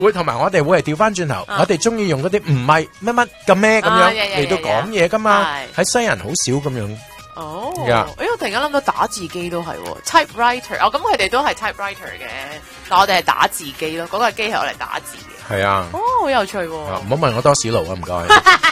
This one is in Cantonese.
會同埋我哋會係調翻轉頭，我哋中意用嗰啲唔係乜乜咁咩咁樣嚟到講嘢噶嘛，喺西人好少咁樣。 哦，我突然間諗到打字機都係 typewriter， 咁佢哋都係 typewriter 嘅，但我哋係打字機咯，嗰個機係我嚟打字嘅。 係啊， 好有趣喎。 唔好問我多士爐啊，唔該。